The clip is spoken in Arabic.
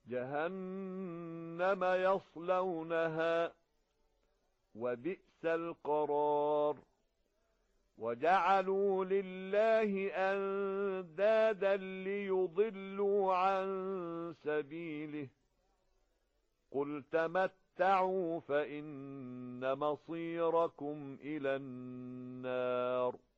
جهنم يصلونها وبئس القرار وجعلوا لله أندادا ليضلوا عن سبيله قل تمتعوا فإن مصيركم إلى النار